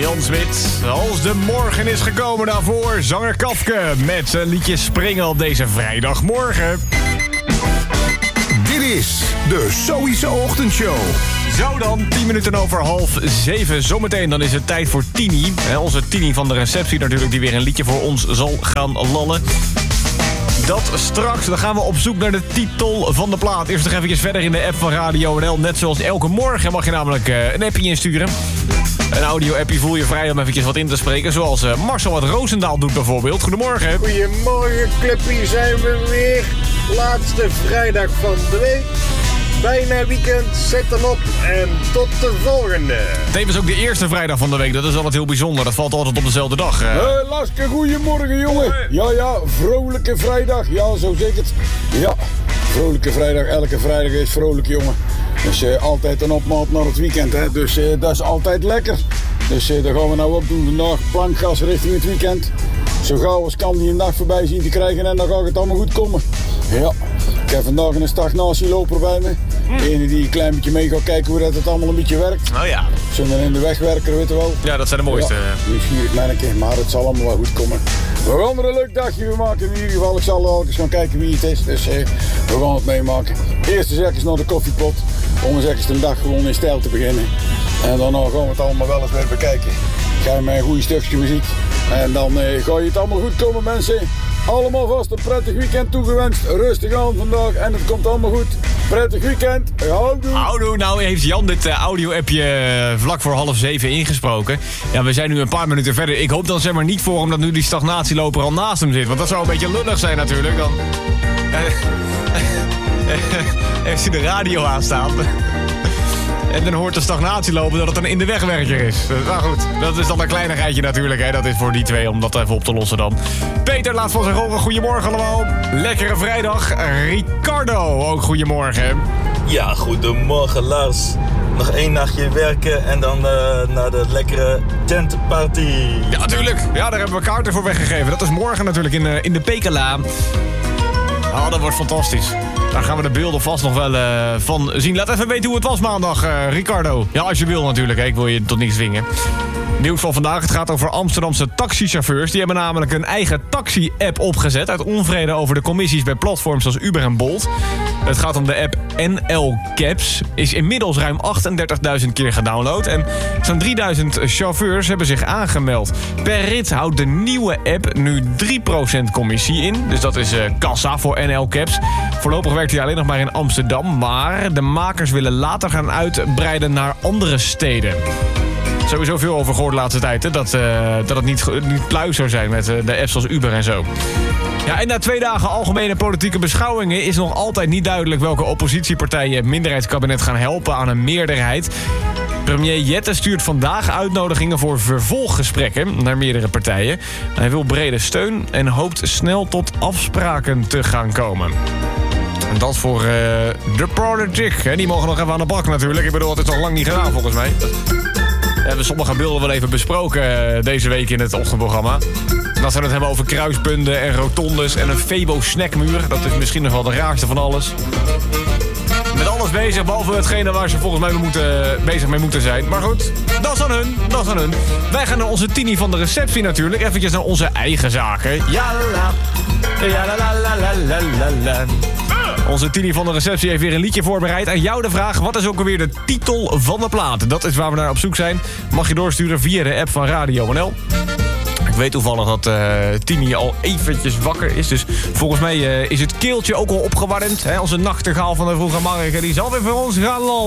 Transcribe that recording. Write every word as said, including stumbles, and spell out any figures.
Jan Smit. Als de morgen is gekomen daarvoor, zanger Kafke met zijn liedje Springen op deze vrijdagmorgen. Dit is de Zoïse Ochtendshow. Zo dan, tien minuten over half zeven. Zometeen dan is het tijd voor Tini. Onze Tini van de receptie natuurlijk, die weer een liedje voor ons zal gaan lallen. Dat straks, dan gaan we op zoek naar de titel van de plaat. Eerst nog even verder in de app van Radio N L. Net zoals elke morgen mag je namelijk uh, een appje insturen. Een audio-appje voel je vrij om eventjes wat in te spreken. Zoals uh, Marcel uit Roosendaal doet bijvoorbeeld. Goedemorgen. Goedemorgen, clubje, zijn we weer. Laatste vrijdag van de week. Bijna weekend, zet hem op en tot de volgende. Tevens ook de eerste vrijdag van de week. Dat is altijd heel bijzonder. Dat valt altijd op dezelfde dag. Uh. Hey, Laske, goedemorgen, jongen. Ja, ja, vrolijke vrijdag. Ja, zo zeker. Ja, vrolijke vrijdag. Elke vrijdag is vrolijk, jongen. Dus uh, altijd een opmaat naar het weekend, hè. Dus uh, dat is altijd lekker. Dus uh, dat gaan we nou ook doen vandaag. Plankgas richting het weekend. Zo gauw als kan die een dag voorbij zien te krijgen en dan gaat het allemaal goed komen. Ja, ik heb vandaag een stagnatieloper bij me. Mm. Ene die een klein beetje mee gaat kijken hoe dat het allemaal een beetje werkt. Oh ja. Zullen in de wegwerker, weet je wel. Ja, dat zijn de mooiste. Ja, nieuwsgierig manneke, maar het zal allemaal wel goed komen. We gaan er een leuk dagje van maken in ieder geval. Ik zal al eens gaan kijken wie het is, dus eh, we gaan het meemaken. Eerst eens even naar de koffiepot, om eens even een dag gewoon in stijl te beginnen. En daarna gaan we het allemaal wel eens weer bekijken. Ga je met een goed stukje muziek. En dan eh, ga je het allemaal goed komen, mensen. Allemaal vast een prettig weekend toegewenst. Rustig aan vandaag en het komt allemaal goed. Prettig weekend. Houdoe. Houdoe. Nou heeft Jan dit uh, audio-appje uh, vlak voor half zeven ingesproken. Ja, we zijn nu een paar minuten verder. Ik hoop dan zeg maar niet voor hem dat nu die stagnatieloper al naast hem zit. Want dat zou een beetje lullig zijn natuurlijk. Dan heeft hij de radio aanstaan. En dan hoort de stagnatieloper dat het een in de wegwerker is. Nou goed, dat is dan een kleinigheidje natuurlijk. Hè. Dat is voor die twee om dat even op te lossen dan. Peter laat van zich horen. Goedemorgen allemaal. Lekkere vrijdag. Ricardo, ook goedemorgen. Ja, goedemorgen Lars. Nog één nachtje werken en dan uh, naar de lekkere tentparty. Ja, natuurlijk. Ja, daar hebben we kaarten voor weggegeven. Dat is morgen natuurlijk in, uh, in de Pekela. Oh, dat wordt fantastisch. Daar gaan we de beelden vast nog wel uh, van zien. Laat even weten hoe het was maandag, uh, Ricardo. Ja, als je wil natuurlijk. Hè. Ik wil je tot niks dwingen. Nieuws van vandaag. Het gaat over Amsterdamse taxichauffeurs. Die hebben namelijk een eigen taxi-app opgezet. Uit onvrede over de commissies bij platforms als Uber en Bolt. Het gaat om de app N L Cabs. Is inmiddels ruim achtendertigduizend keer gedownload. En zo'n drieduizend chauffeurs hebben zich aangemeld. Per rit houdt de nieuwe app nu drie procent commissie in. Dus dat is uh, kassa voor N L Cabs. Voorlopig werkt hij alleen nog maar in Amsterdam. Maar de makers willen later gaan uitbreiden naar andere steden. Sowieso veel over gehoord de laatste tijd, hè? Dat, uh, dat het niet, niet pluis zou zijn met uh, de apps als Uber en zo. Ja, en na twee dagen algemene politieke beschouwingen is nog altijd niet duidelijk welke oppositiepartijen het minderheidskabinet gaan helpen aan een meerderheid. Premier Jette stuurt vandaag uitnodigingen voor vervolggesprekken naar meerdere partijen. Hij wil brede steun en hoopt snel tot afspraken te gaan komen. En dat voor uh, de politiek. Hè? Die mogen nog even aan de bak natuurlijk. Ik bedoel, het is nog lang niet gedaan volgens mij. We hebben sommige beelden wel even besproken uh, deze week in het ochtendprogramma. En als we het hebben over kruispunten en rotondes en een Febo-snackmuur. Dat is misschien nog wel de raarste van alles. Met alles bezig, behalve hetgene waar ze volgens mij mee moeten, bezig mee moeten zijn. Maar goed, dat is aan hun, dat is aan hun. Wij gaan naar onze Tini van de receptie natuurlijk. Eventjes naar onze eigen zaken. Ja la ja la la la la la la. Onze Tini van de receptie heeft weer een liedje voorbereid. Aan jou de vraag, wat is ook alweer de titel van de plaat? Dat is waar we naar op zoek zijn. Mag je doorsturen via de app van Radio N L. Ik weet toevallig dat uh, Tini al eventjes wakker is. Dus volgens mij uh, is het keeltje ook al opgewarmd. Hè? Onze nachtegaal van de vroege morgen. Die zal weer voor ons gaan lol.